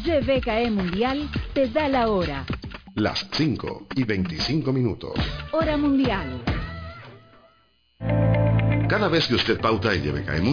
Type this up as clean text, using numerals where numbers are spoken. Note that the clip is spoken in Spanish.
GBKE Mundial te da la hora. Las 5:25. Hora mundial. Cada vez que usted pauta en GBKE Mundial,